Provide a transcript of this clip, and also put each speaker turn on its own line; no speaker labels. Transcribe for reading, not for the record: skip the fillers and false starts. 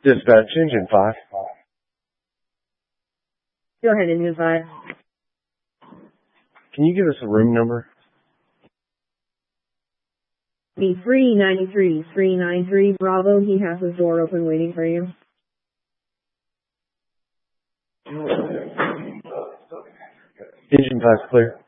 Dispatch, Engine 5.
Go ahead, Engine 5.
Can you give us a room number?
The 393 Bravo. He has his door open waiting for you.
Engine 5's clear.